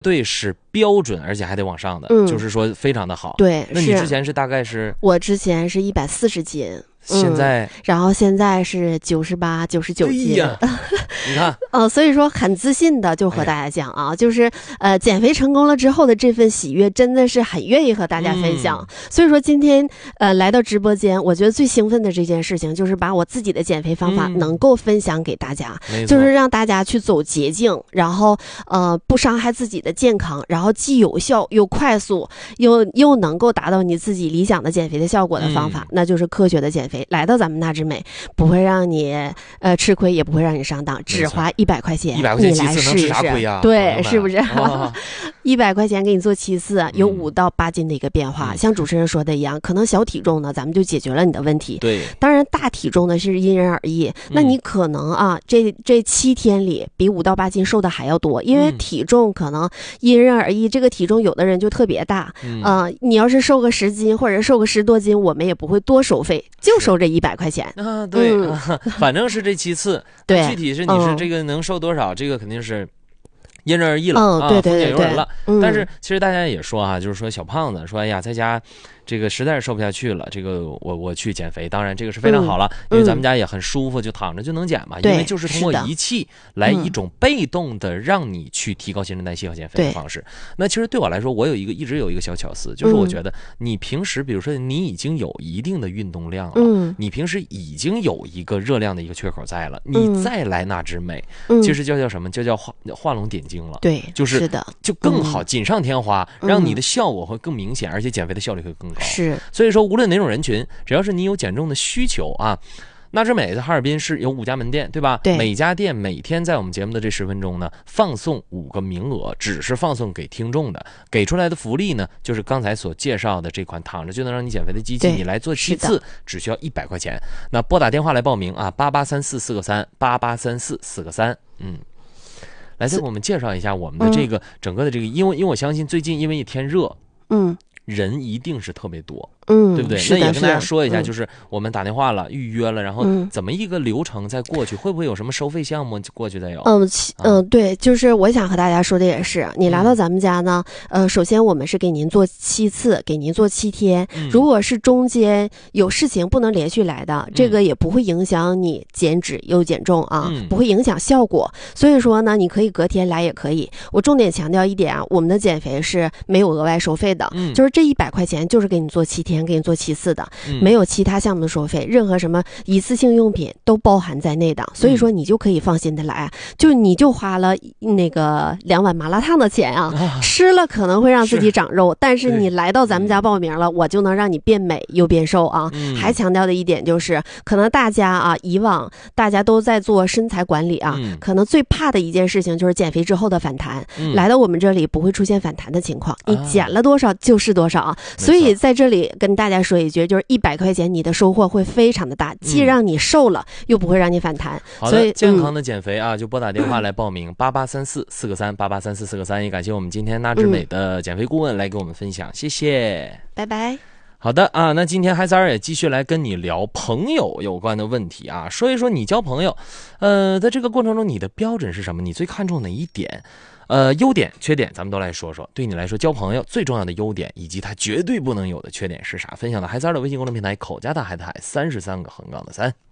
对是标准，而且还得往上的，就是说非常的好。 对， 那你之前是大概是？ 我之前是140斤。 现在， 然后现在是98、99斤， 你看， 所以说很自信的就和大家讲啊，就是减肥成功了之后的这份喜悦，真的是很愿意和大家分享。所以说今天来到直播间，我觉得最兴奋的这件事情就是把我自己的减肥方法能够分享给大家，就是让大家去走捷径，然后不伤害自己的健康，然后既有效又快速，又能够达到你自己理想的减肥的效果的方法，那就是科学的减肥。来到咱们纳之美，不会让你吃亏，也不会让你上当，只花100块钱，你来试一试，对，是不是？100块钱给你做7次，有5到8斤的一个变化。像主持人说的一样，可能小体重呢，咱们就解决了你的问题。 对， 当然大体重呢是因人而异。那你可能啊，这7天里比5到8斤瘦的还要多，因为体重可能因人而异。这个体重有的人就特别大，你要是瘦个10斤或者瘦个10多斤，我们也不会多收费，就收这100块钱啊。对，反正是这7次， 对， 具体是你是这个能瘦多少，这个肯定是因人而异了， 对， 风险由人了。但是其实大家也说就是说小胖子说，哎呀，在家这个实在是瘦不下去了，这个我去减肥，当然这个是非常好了，因为咱们家也很舒服，就躺着就能减嘛。因为就是通过仪器来一种被动的让你去提高新陈代谢和减肥的方式。那其实对我来说，我一直有一个小巧思，就是我觉得你平时比如说你已经有一定的运动量了，你平时已经有一个热量的一个缺口在了，你再来纳之美，其实叫什么？叫画龙点睛了。 对， 就是的， 就更好，锦上添花，让你的效果会更明显，而且减肥的效率会更高。 是， 所以说无论哪种人群，只要是你有减重的需求啊，纳之美在哈尔滨市有5家门店，对吧？ 对， 每家店每天在我们节目的这10分钟呢，放送5个名额，只是放送给听众的。给出来的福利呢，就是刚才所介绍的这款躺着就能让你减肥的机器，你来做7次，只需要100块钱。那拨打电话来报名啊，8834-4个3，8834-4个3。来，再给我们介绍一下我们的这个整个的这个，因为我相信最近因为一天热，人一定是特别多，对不对？那也跟大家说一下，就是我们打电话了，预约了，然后怎么一个流程再过去，会不会有什么收费项目过去再有？ 对，就是我想和大家说的也是，你来到咱们家呢，首先我们是给您做7次，给您做7天。如果是中间有事情不能连续来的，这个也不会影响你减脂又减重啊，不会影响效果。所以说呢，你可以隔天来也可以。我重点强调一点啊，我们的减肥是没有额外收费的，就是这100块钱就是给你做7天，给你做7次的，没有其他项目的收费，任何什么一次性用品都包含在内的。所以说你就可以放心的来，你就花了那个2碗麻辣烫的钱啊，吃了可能会让自己长肉，但是你来到咱们家报名了，我就能让你变美又变瘦啊。还强调的一点就是，可能大家啊，以往大家都在做身材管理啊，可能最怕的一件事情就是减肥之后的反弹。来到我们这里不会出现反弹的情况，你减了多少就是多少啊。所以在这里跟大家说一句，就是100块钱你的收获会非常的大，既让你瘦了，又不会让你反弹。 好的，健康的减肥啊，就拨打电话来报名，8834-4个3，8834-4个3。也感谢我们今天纳之美的减肥顾问来给我们分享，谢谢， 拜拜。 好的啊，那今天海仔也继续来跟你聊朋友有关的问题啊，说一说你交朋友，在这个过程中你的标准是什么？你最看重哪一点？优点、缺点，咱们都来说说。对你来说，交朋友最重要的优点，以及它绝对不能有的缺点是啥？分享到海仔的微信公众平台口加大海的海33个横杠的3。